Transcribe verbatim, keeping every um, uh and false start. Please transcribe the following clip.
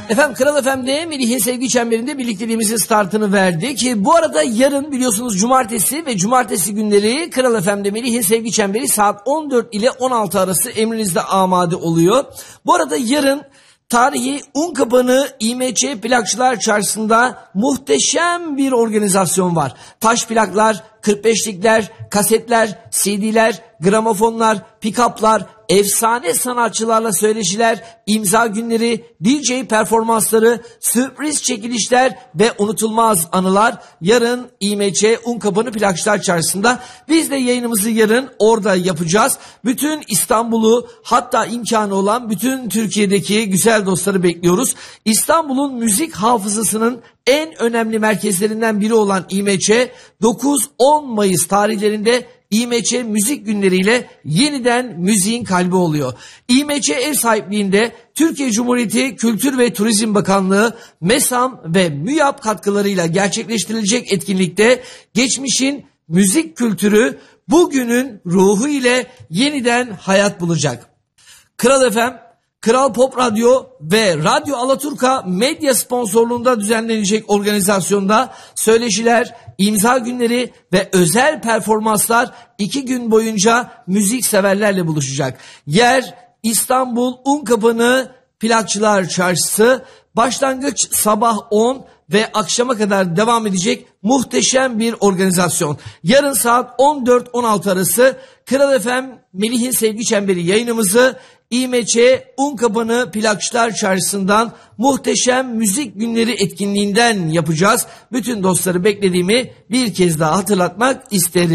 Efendim Kral F M'de Melih'in Sevgi Çemberi'nde birlikteliğimizin startını verdik. Bu arada yarın biliyorsunuz cumartesi ve cumartesi günleri Kral F M'de Melih'in Sevgi Çemberi saat on dört ile on altı arası emrinizde amade oluyor. Bu arada yarın tarihi Unkapanı İ M Ç Plakçılar Çarşısı'nda muhteşem bir organizasyon var. Taş plaklar, kırk beşlikler, kasetler, C D'ler, gramofonlar, pick-up'lar, efsane sanatçılarla söyleşiler, imza günleri, D J performansları, sürpriz çekilişler ve unutulmaz anılar yarın İ M Ç Unkapanı Plakçılar Çarşısı'nda. Biz de yayınımızı yarın orada yapacağız. Bütün İstanbul'u, hatta imkanı olan bütün Türkiye'deki güzel dostları bekliyoruz. İstanbul'un müzik hafızasının en önemli merkezlerinden biri olan İ M Ç dokuz on Mayıs tarihlerinde İ M Ç Müzik Günleri'yle yeniden müziğin kalbi oluyor. İ M Ç ev sahipliğinde Türkiye Cumhuriyeti Kültür ve Turizm Bakanlığı, MESAM ve MÜYAP katkılarıyla gerçekleştirilecek etkinlikte geçmişin müzik kültürü bugünün ruhu ile yeniden hayat bulacak. Kral F M, Kral Pop Radyo ve Radyo Alaturka medya sponsorluğunda düzenlenecek organizasyonda söyleşiler, imza günleri ve özel performanslar iki gün boyunca müzik severlerle buluşacak. Yer İstanbul Unkapanı Plakçılar Çarşısı. Başlangıç sabah on ve akşama kadar devam edecek muhteşem bir organizasyon. Yarın saat on dört on altı arası Kral F M Melih'in Sevgi Çemberi yayınımızı İ M Ç Unkapanı Plakçılar Çarşısı'ndan muhteşem müzik günleri etkinliğinden yapacağız. Bütün dostları beklediğimi bir kez daha hatırlatmak isterim.